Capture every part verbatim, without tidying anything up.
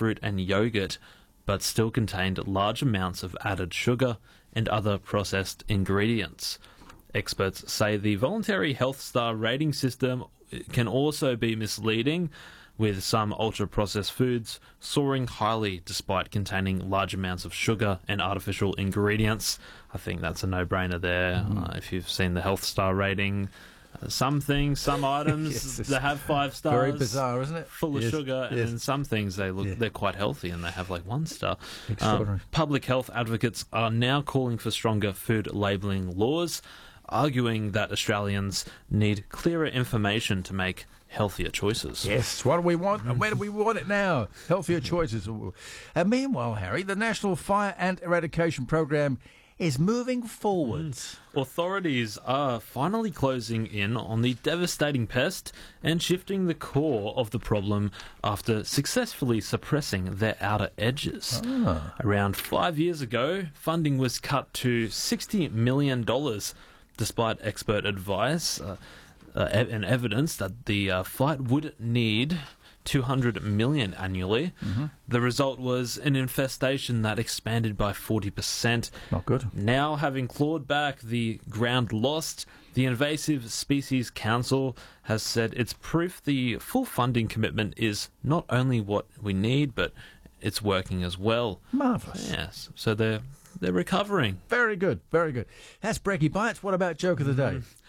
fruit and yogurt, but still contained large amounts of added sugar and other processed ingredients. Experts say the voluntary health star rating system can also be misleading, with some ultra-processed foods soaring highly despite containing large amounts of sugar and artificial ingredients. I think that's a no-brainer there. Mm-hmm. Uh, if you've seen the health star rating, uh, some things, some items yes, that have five stars, very bizarre, isn't it? Full of yes, sugar, yes. and some things they look yeah. they're quite healthy and they have like one star. Extraordinary. Um, public health advocates are now calling for stronger food labelling laws, arguing that Australians need clearer information to make healthier choices. Yes, what do we want and where do we want it now? Healthier choices. And meanwhile, Harry, the National Fire Ant Eradication Program is moving forwards. Mm. Authorities are finally closing in on the devastating pest and shifting the core of the problem after successfully suppressing their outer edges. Ah. Around five years ago, funding was cut to sixty million dollars, despite expert advice uh, uh, and evidence that the uh, fight would need two hundred million dollars annually. Mm-hmm. The result was an infestation that expanded by forty percent. Not good. Now, having clawed back the ground lost, the Invasive Species Council has said it's proof the full funding commitment is not only what we need, but it's working as well. Marvellous. Yes. So they're they're recovering. Very good, very good. That's Breaky Bites. What about Joke of the Day? Mm.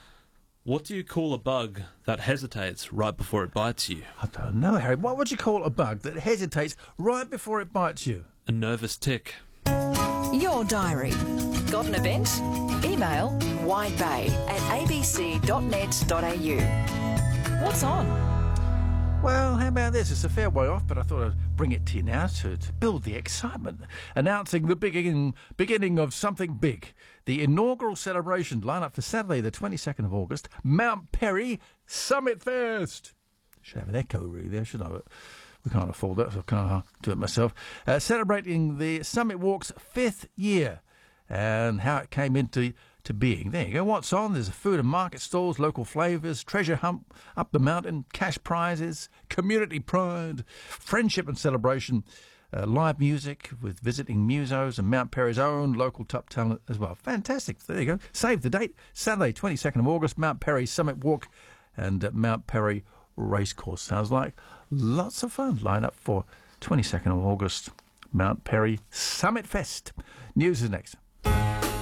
What do you call a bug that hesitates right before it bites you? I don't know, Harry. What would you call a bug that hesitates right before it bites you? A nervous tick. Your diary. Got an event? Email widebay at a b c dot net dot a u. What's on? Well, how about this? It's a fair way off, but I thought I'd bring it to you now to, to build the excitement. Announcing the beginning, beginning of something big. The inaugural celebration line up for Saturday, the twenty-second of August, Mount Perry Summit Fest. Should have an echo really there, shouldn't I? But we can't afford that, so I can't do it myself. Uh, celebrating the Summit Walk's fifth year and how it came into to being. There you go. What's on? There's food and market stalls, local flavours, treasure hunt up the mountain, cash prizes, community pride, friendship and celebration, uh, live music with visiting musos and Mount Perry's own local top talent as well. Fantastic. There you go. Save the date. Saturday, twenty-second of August, Mount Perry Summit Walk and uh, Mount Perry Racecourse. Sounds like lots of fun. Line up for twenty-second of August, Mount Perry Summit Fest. News is next.